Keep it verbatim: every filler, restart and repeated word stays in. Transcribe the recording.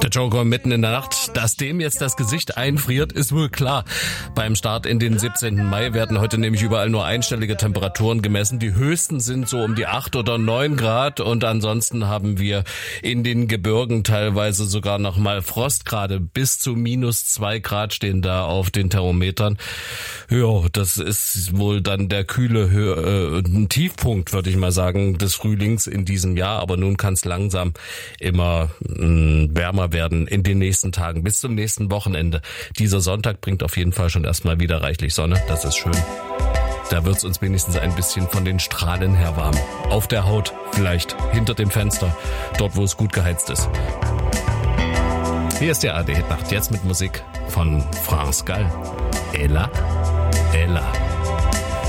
Joker mitten in der Nacht. Dass dem jetzt das Gesicht einfriert, ist wohl klar. Beim Start in den siebzehnten Mai werden heute nämlich überall nur einstellige Temperaturen gemessen. Die höchsten sind so um die acht oder neun Grad und ansonsten haben wir in den Gebirgen teilweise sogar noch mal Frostgrade. Bis zu minus zwei Grad stehen da auf den Thermometern. Ja, das ist wohl dann der kühle Hö- äh, Tiefpunkt, würde ich mal sagen, des Frühlings in diesem Jahr. Aber nun kann es langsam immer mh, wärmer werden in den nächsten Tagen bis zum nächsten Wochenende. Dieser Sonntag bringt auf jeden Fall schon erstmal wieder reichlich Sonne. Das ist schön. Da wird's uns wenigstens ein bisschen von den Strahlen her warm. Auf der Haut, vielleicht hinter dem Fenster, dort wo es gut geheizt ist. Hier ist der A R D Hit Nacht, jetzt mit Musik von France Gall. Ella, Ella.